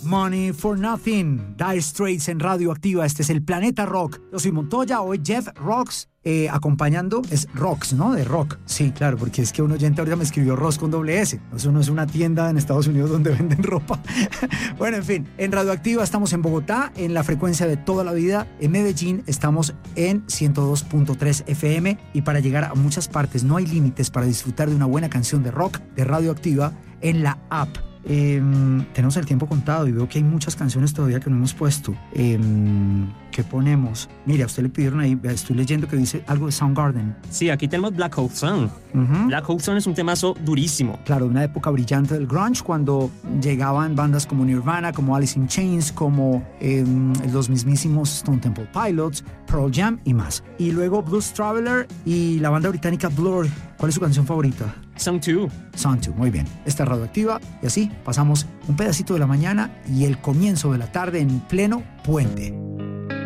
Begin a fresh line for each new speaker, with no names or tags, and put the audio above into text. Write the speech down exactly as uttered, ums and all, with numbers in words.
Money for Nothing, Dire Straits en Radioactiva. Este es el Planeta Rock. Yo soy Montoya, hoy Jeff Rocks eh, acompañando, es Rocks, ¿no? De rock. Sí, claro, porque es que un oyente ahorita me escribió Ross con doble S. Eso no es una tienda en Estados Unidos donde venden ropa. Bueno, en fin, en Radioactiva estamos en Bogotá, en la frecuencia de toda la vida. En Medellín estamos en ciento dos punto tres F M y para llegar a muchas partes no hay límites para disfrutar de una buena canción de rock de Radioactiva en la app. Eh, tenemos el tiempo contado y veo que hay muchas canciones todavía que no hemos puesto. Eh, ¿Qué ponemos? Mira, a usted le pidieron ahí, estoy leyendo que dice algo de Soundgarden.
Sí, aquí tenemos Black Hole Sun. Uh-huh. Black Hole Sun es un temazo durísimo.
Claro, una época brillante del grunge, cuando llegaban bandas como Nirvana, como Alice in Chains, como eh, los mismísimos Stone Temple Pilots, Pearl Jam y más. Y luego Blues Traveler y la banda británica Blur. ¿Cuál es su canción favorita?
Song two.
Song two, muy bien. Esta es Radioactiva y así pasamos un pedacito de la mañana y el comienzo de la tarde en pleno puente.